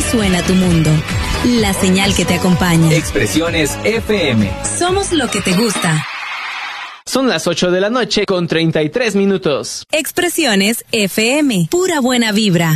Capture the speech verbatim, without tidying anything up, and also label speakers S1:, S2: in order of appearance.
S1: suena tu mundo. La señal que te acompaña.
S2: Expresiones F M.
S1: Somos lo que te gusta.
S3: Son las ocho de la noche con treinta y tres minutos.
S1: Expresiones F M. Pura buena vibra.